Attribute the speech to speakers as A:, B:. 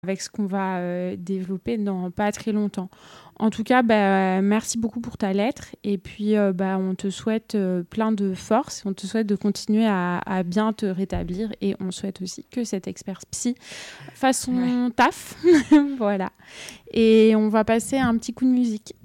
A: avec ce qu'on va développer dans pas très longtemps. En tout cas, merci beaucoup pour ta lettre. Et puis, on te souhaite plein de force. On te souhaite de continuer à bien te rétablir. Et on souhaite aussi que cet expert psy fasse son taf. Voilà. Et on va passer à un petit coup de musique.